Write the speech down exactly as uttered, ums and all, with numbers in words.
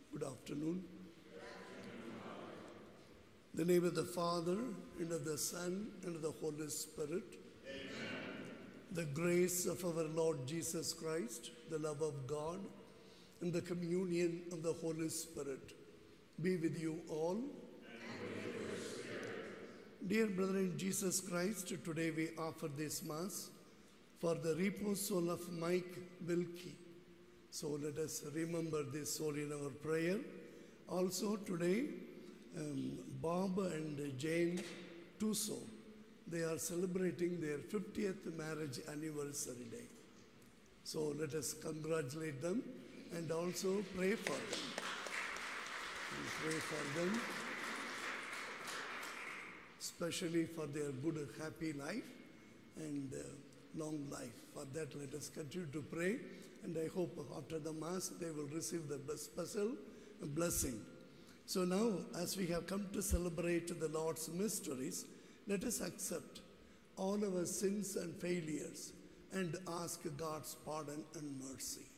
Good afternoon. In the name of the Father, and of the Son, and of the Holy Spirit. Amen. The grace of our Lord Jesus Christ, the love of God, and the communion of the Holy Spirit be with you all. And with your spirit. Dear brethren in Jesus Christ, today we offer this Mass for the repose soul of Mike Wilkie. So let us remember this soul in our prayer. Also today, um, Bob and Jane Tuso, they are celebrating their fiftieth marriage anniversary day. So let us congratulate them and also pray for them. And pray for them, especially for their good, happy life and uh, long life. For that, let us continue to pray. And I hope after the Mass, they will receive the special blessing. So now, as we have come to celebrate the Lord's mysteries, let us accept all our sins and failures and ask God's pardon and mercy.